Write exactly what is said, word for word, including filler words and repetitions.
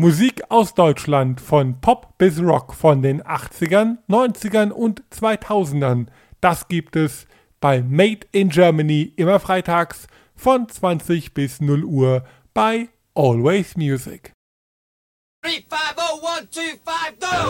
Musik aus Deutschland von Pop bis Rock von den achtzigern, neunzigern und zweitausendern. Das gibt es bei Made in Germany immer freitags von zwanzig bis null Uhr bei Always Music. three five oh one two five go!